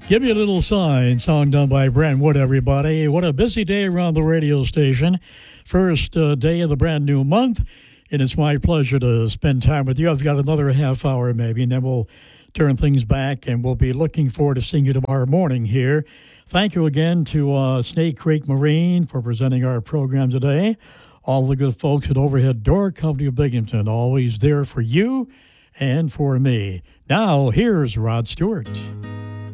Give me a little sign, song done by Brent Wood, everybody. What a busy day around the radio station. First day of the brand new month, and it's my pleasure to spend time with you. I've got another half hour maybe, and then we'll turn things back, and we'll be looking forward to seeing you tomorrow morning here. Thank you again to Snake Creek Marine for presenting our program today. All the good folks at Overhead Door Company of Binghamton, always there for you and for me. Now, here's Rod Stewart.